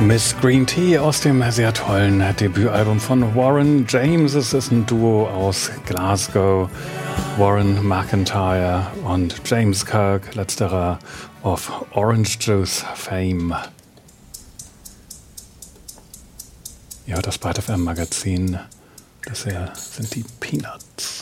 Miss Green Tea aus dem sehr tollen Debütalbum von Warren James. Es ist ein Duo aus Glasgow. Warren McIntyre und James Kirk, letzterer of Orange Juice Fame. Ja, das Byte FM Magazin. Das hier sind die Peanuts.